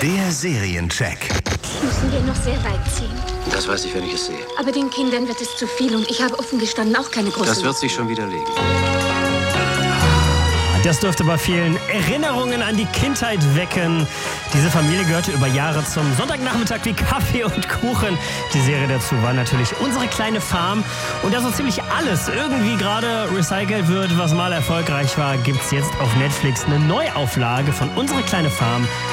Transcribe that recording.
Der Seriencheck. Müssen wir noch sehr weit ziehen. Das weiß ich, wenn ich es sehe. Aber den Kindern wird es zu viel und ich habe offen gestanden auch keine große Das wird Lust sich schon widerlegen. Das dürfte bei vielen Erinnerungen an die Kindheit wecken. Diese Familie gehörte über Jahre zum Sonntagnachmittag wie Kaffee und Kuchen. Die Serie dazu war natürlich Unsere kleine Farm. Und da so ziemlich alles irgendwie gerade recycelt wird, was mal erfolgreich war, gibt's jetzt auf Netflix eine Neuauflage von Unsere kleine Farm